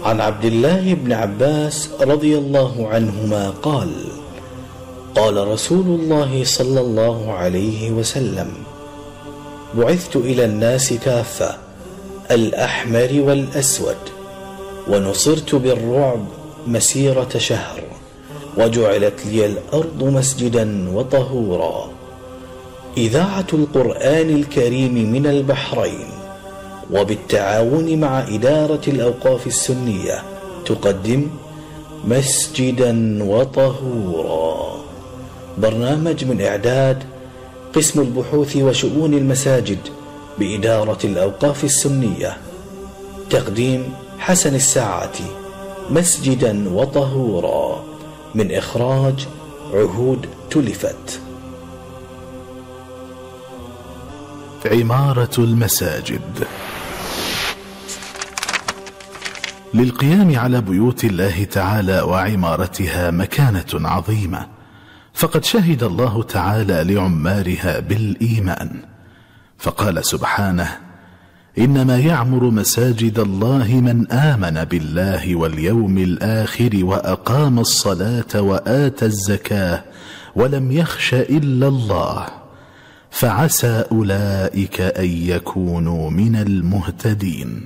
عن عبد الله بن عباس رضي الله عنهما قال: قال رسول الله صلى الله عليه وسلم: بعثت إلى الناس كافة، الأحمر والأسود، ونصرت بالرعب مسيرة شهر، وجعلت لي الأرض مسجدا وطهورا. إذاعة القرآن الكريم من البحرين، وبالتعاون مع إدارة الأوقاف السنية، تقدم مسجدا وطهورا، برنامج من إعداد قسم البحوث وشؤون المساجد بإدارة الأوقاف السنية. تقديم حسن الساعاتي. مسجدا وطهورا، من إخراج عهود تلفت. عمارة المساجد. للقيام على بيوت الله تعالى وعمارتها مكانة عظيمة، فقد شهد الله تعالى لعمارها بالإيمان، فقال سبحانه: إنما يعمر مساجد الله من آمن بالله واليوم الآخر وأقام الصلاة وآتى الزكاة ولم يخش إلا الله، فعسى أولئك أن يكونوا من المهتدين.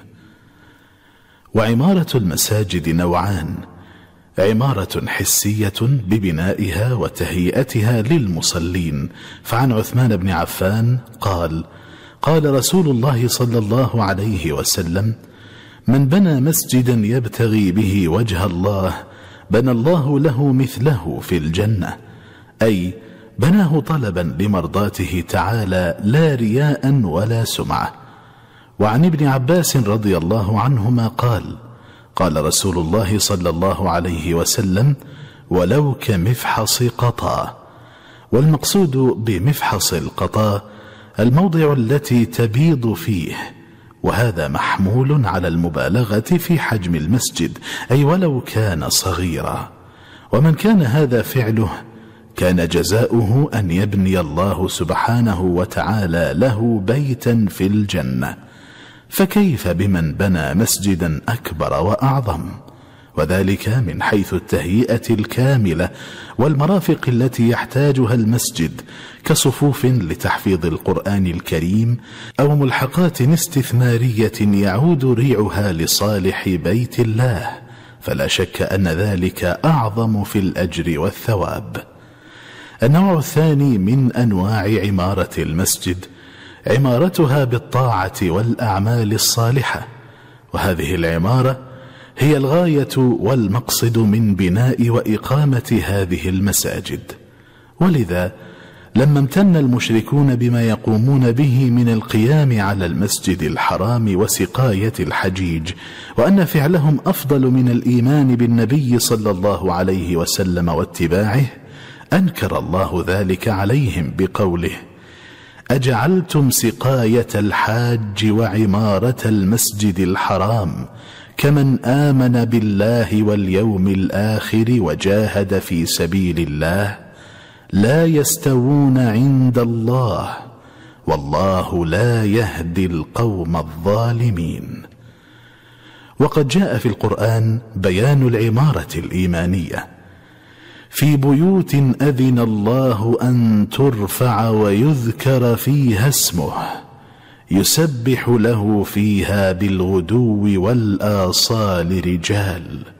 وعمارة المساجد نوعان: عمارة حسية ببنائها وتهيئتها للمصلين، فعن عثمان بن عفان قال: قال رسول الله صلى الله عليه وسلم: من بنى مسجدا يبتغي به وجه الله بنى الله له مثله في الجنة، أي بناه طلبا لمرضاته تعالى لا رياء ولا سمعة. وعن ابن عباس رضي الله عنهما قال: قال رسول الله صلى الله عليه وسلم: ولو كمفحص قطا. والمقصود بمفحص القطا الموضع التي تبيض فيه، وهذا محمول على المبالغة في حجم المسجد، أي ولو كان صغيرا. ومن كان هذا فعله كان جزاؤه أن يبني الله سبحانه وتعالى له بيتا في الجنة، فكيف بمن بنى مسجدا أكبر وأعظم؟ وذلك من حيث التهيئة الكاملة والمرافق التي يحتاجها المسجد، كصفوف لتحفيظ القرآن الكريم، أو ملحقات استثمارية يعود ريعها لصالح بيت الله، فلا شك أن ذلك أعظم في الأجر والثواب. النوع الثاني من أنواع عمارة المسجد عمارتها بالطاعة والأعمال الصالحة، وهذه العمارة هي الغاية والمقصد من بناء وإقامة هذه المساجد. ولذا لما امتن المشركون بما يقومون به من القيام على المسجد الحرام وسقاية الحجيج، وأن فعلهم أفضل من الإيمان بالنبي صلى الله عليه وسلم واتباعه، أنكر الله ذلك عليهم بقوله: أجعلتم سقاية الحاج وعمارة المسجد الحرام كمن آمن بالله واليوم الآخر وجاهد في سبيل الله لا يستوون عند الله والله لا يهدي القوم الظالمين. وقد جاء في القرآن بيان العمارة الإيمانية: في بيوت أذن الله أن ترفع ويذكر فيها اسمه يسبح له فيها بالغدو والآصال رجال